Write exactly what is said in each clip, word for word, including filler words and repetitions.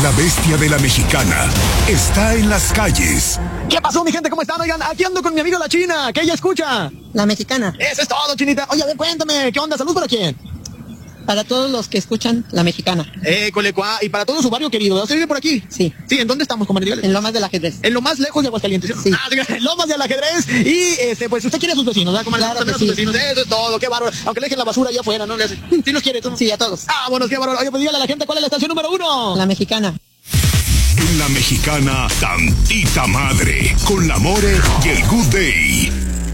La bestia de la mexicana está en las calles. ¿Qué pasó, mi gente? ¿Cómo están? Oigan, aquí ando con mi amiga la China, que ella escucha. La mexicana. Eso es todo, Chinita. Oye, a ver, cuéntame, ¿qué onda? ¿Salud para quién? Para todos los que escuchan La Mexicana. Eh, colecua, y para todo su barrio querido. ¿Usted vive por aquí? Sí. Sí, ¿en dónde estamos, comadre? En Lomas del Ajedrez. En lo más lejos de Aguascalientes. Sí. Ah, en Lomas del Ajedrez. Y, este, pues, usted quiere a sus vecinos, ¿verdad, comadre? Claro También que a sus sí. vecinos. Eso es todo, qué bárbaro. Aunque le dejen la basura allá afuera, ¿no? Le hace. ¿Sí los quiere tú? Sí, a todos. Ah, bueno, qué bárbaro. Oye, pues dígale a la gente cuál es la estación número uno. La Mexicana. En La Mexicana, tantita madre, con la More y el Good Day.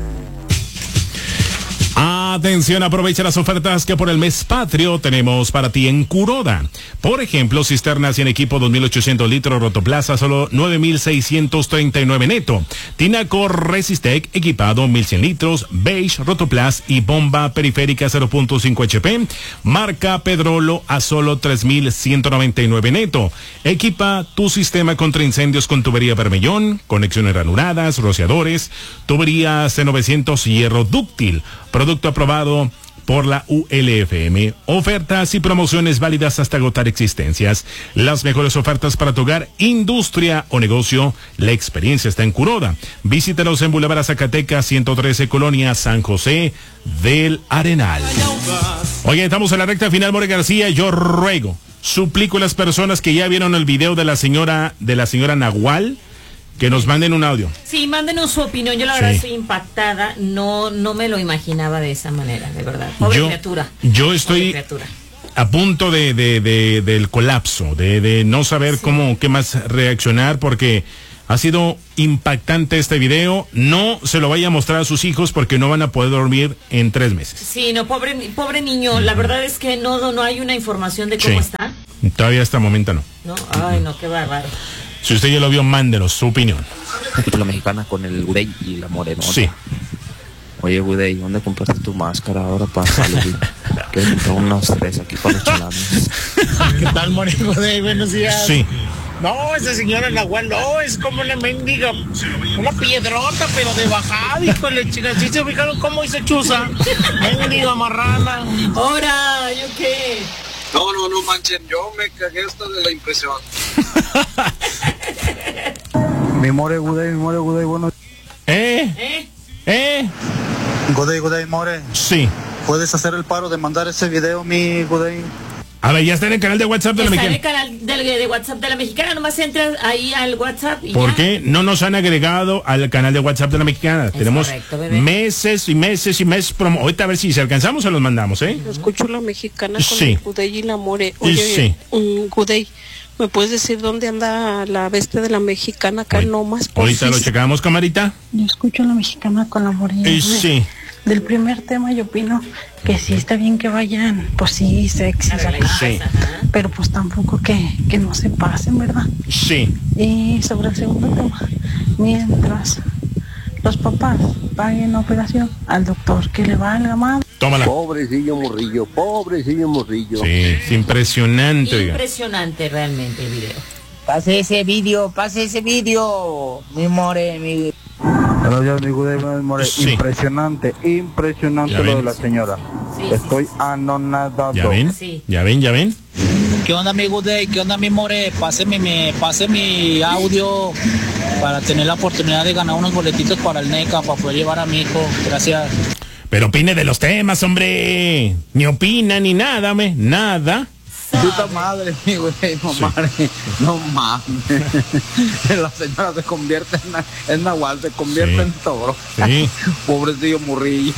Atención, aprovecha las ofertas que por el mes patrio tenemos para ti en Kuroda. Por ejemplo, cisternas y en equipo dos mil ochocientos litros Rotoplaza, solo nueve mil seiscientos treinta y nueve neto. Tinaco Resistec, equipado mil cien litros, beige, Rotoplas y bomba periférica cero punto cinco H P. Marca Pedrolo a solo tres mil ciento noventa y nueve neto. Equipa tu sistema contra incendios con tubería Bermellón, conexiones ranuradas, rociadores, tubería C novecientos hierro dúctil. Producto aprobado por la U L F M. Ofertas y promociones válidas hasta agotar existencias. Las mejores ofertas para tu hogar, industria o negocio. La experiencia está en Kuroda. Visítalos en Boulevard Zacatecas ciento trece, Colonia San José del Arenal. Oye, estamos en la recta final, More García. Yo ruego, suplico a las personas que ya vieron el video de la señora, de la señora Nahual, que nos manden un audio. Sí, mándenos su opinión. Yo la verdad sí. estoy impactada. No, no me lo imaginaba de esa manera, de verdad. Pobre yo, criatura. Yo estoy criatura. a punto de, de, de del colapso, de, de no saber sí. cómo, qué más reaccionar, porque ha sido impactante este video. No se lo vaya a mostrar a sus hijos porque no van a poder dormir en tres meses. Sí, no, pobre, pobre niño. La verdad es que no, no hay una información de cómo sí. está. Todavía hasta el momento no. No, ay, no, qué bárbaro. Si usted ya lo vio, mándenos su opinión. La Mexicana con el Gudey y la Morenota. Sí. Oye, Gudey, ¿dónde compraste tu máscara ahora para salir? Quiero comprar unas tres aquí para los chalanes. ¿Qué tal, More Gudey? Buenos días. Sí. No, esa señora Nahual, no, es como una mendiga, una piedrota, pero de bajada, híjole, chicas, ¿sí se fijaron cómo hizo chuza? Mendiga marrana. Ahora, ¿yo qué? No, no, no manchen, yo me cagué hasta de la impresión. Mi More Gudey, mi More Gudey, bueno. ¿Eh? ¿Eh? ¿Eh? Gudey, Gudey, More. Sí. ¿Puedes hacer el paro de mandar ese video, mi Gudey? A ver, ya está en el canal de WhatsApp de la Mexicana. Está en el canal de, de WhatsApp de la Mexicana, nomás entras ahí al WhatsApp y ¿Por ya. qué no nos han agregado al canal de WhatsApp de la Mexicana? Es Tenemos correcto, meses y meses y meses promo. Ahorita a ver si se alcanzamos se los mandamos, ¿eh? Escucho La Mexicana con sí. el Gudey y la More. Oye, sí. um, Gudey, ¿me puedes decir dónde anda la bestia de la Mexicana acá en Lomas? Ahorita lo checamos, camarita. Yo escucho La Mexicana con la More. Y sí. Del primer tema yo opino que sí está bien que vayan, pues sí, sexy, sí. pero pues tampoco que, que no se pasen, ¿verdad? Sí. Y sobre el segundo tema, mientras los papás paguen la operación al doctor que le valga madre. Tómala. Pobrecillo morrillo, pobrecillo morrillo. Sí, es impresionante. Impresionante oiga. Realmente el video. Pase ese video, pase ese video, mi More, mi... Buenos días, mi Gudey, mi More. Sí. Impresionante, impresionante lo de la señora. Sí, Estoy sí, sí. anonadado. ¿Ya ven? Sí. ¿Ya ven? ¿Ya ven? ¿Qué onda, mi Gudey? ¿Qué onda, mi More? Pase mi, mi, pase mi audio para tener la oportunidad de ganar unos boletitos para el NECA, para poder llevar a mi hijo. Gracias. Pero opine de los temas, hombre. Ni opina ni nada, me. Nada. Puta madre, mi güey, no Sí. mames, no mames. La señora se convierte en, en Nahual, se convierte Sí. en toro. Sí. Pobrecillo morrillo.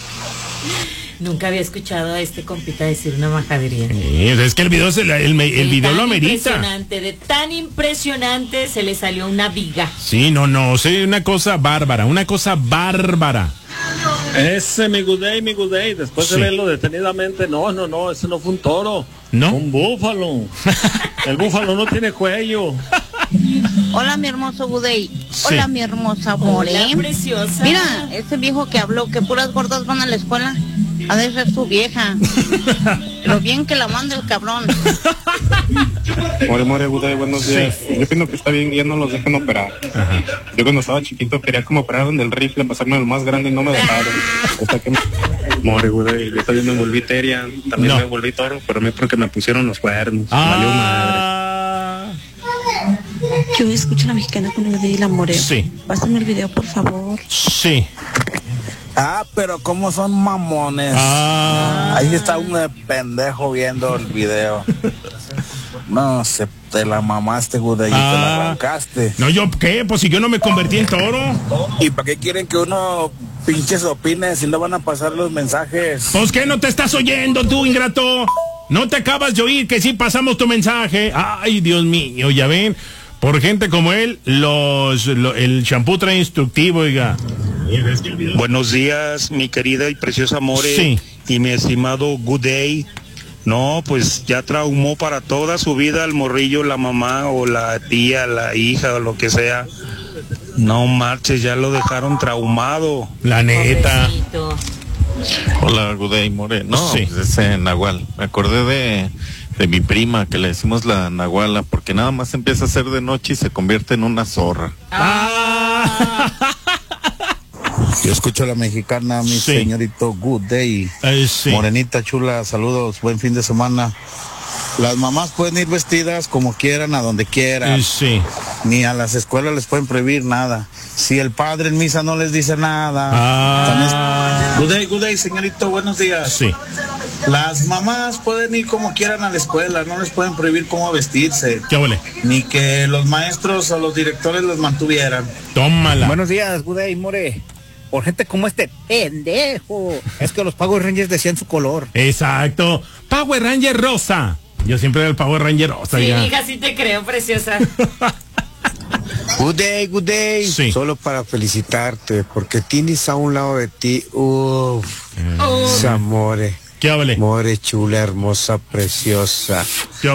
Nunca había escuchado a este compita decir una majadería. Sí, es que el video, se la- el, el video tan lo amerita. Impresionante, de tan impresionante se le salió una viga. Sí, no, no, sí, una cosa bárbara, una cosa bárbara. Ese mi Gudey, mi Gudey, después Sí. de verlo detenidamente, no, no, no, ese no fue un toro, ¿no? Un búfalo. El búfalo no tiene cuello. Hola, mi hermoso Gudey. Sí. Hola, mi hermosa More. Hola, preciosa. Mira, ese viejo que habló que puras gordas van a la escuela, ha de ser su vieja. Lo bien que la manda el cabrón. More, More, Gudey, buenos días. Sí. Yo pienso que está bien que ya no los dejen operar. Ajá. Yo cuando estaba chiquito quería como operaron del rifle, pasarme lo más grande y no me dejaron. Hasta que me... More, Gudey, yo también me volví teria, también no. me volví toro, pero a mí porque me pusieron los cuernos. Ah. Valió madre. Que hoy escucho la mexicana con el de la More. Sí. Pásame el video, por favor. Sí. Ah, pero cómo son mamones. Ah. Ahí está un pendejo viendo el video. No, se te la mamaste, Gude, y Ah. te la arrancaste. No, ¿yo qué? Pues si yo no me convertí en toro. ¿Y para qué quieren que uno pinches opine si no van a pasar los mensajes? Pues que no te estás oyendo tú, ingrato. No te acabas de oír que sí pasamos tu mensaje. Ay, Dios mío, ya ven. Por gente como él, los, lo- el champú trae instructivo, oiga. Buenos días, mi querida y preciosa More. Sí. Y mi estimado Good Day. No, pues ya traumó para toda su vida al morrillo, la mamá o la tía, la hija o lo que sea. No marches, ya lo dejaron traumado. La neta. Pobrecito. Hola, Guday More. No, Sí. pues ese Nahual. Me acordé de, de mi prima, que le decimos la Nahuala, porque nada más empieza a ser de noche y se convierte en una zorra. Yo escucho a la mexicana, mi Sí. señorito Good Day. Eh, sí. Morenita chula, saludos, buen fin de semana. Las mamás pueden ir vestidas como quieran, a donde quieran. Eh, sí. Ni a las escuelas les pueden prohibir nada. Si el padre en misa no les dice nada. Ah. Good day, good day, señorito, buenos días. Sí. Las mamás pueden ir como quieran a la escuela, no les pueden prohibir cómo vestirse. ¿Qué huele? Ni que los maestros o los directores los mantuvieran. Tómala. Buenos días, Guday More. Por gente como este pendejo. Es que los Power Rangers decían su color. Exacto. Power Ranger rosa. Yo siempre era el Power Ranger rosa. Sí, oiga. hija, sí te creo, preciosa. Good day, good day. Sí. Solo para felicitarte, porque tienes a un lado de ti, uff, Oh. esa More. ¿Qué hable? More chula, hermosa, preciosa.